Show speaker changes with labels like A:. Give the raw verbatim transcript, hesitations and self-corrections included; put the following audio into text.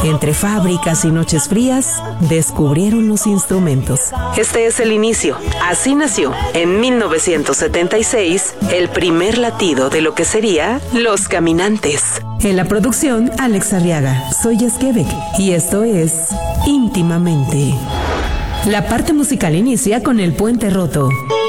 A: Entre fábricas y noches frías, descubrieron los instrumentos. Este es el inicio. Así nació, en mil novecientos setenta y seis, el primer latido de lo que sería Los Caminantes. En la producción, Alex Arriaga. Soy Jess Quebec y esto es Íntimamente. La parte musical inicia con El Puente Roto.